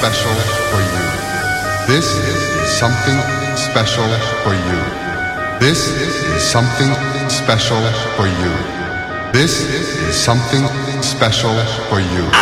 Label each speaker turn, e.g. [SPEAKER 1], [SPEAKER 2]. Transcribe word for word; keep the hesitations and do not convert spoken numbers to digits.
[SPEAKER 1] special for you. This is something special for you. This is something special for you. This is something special for you.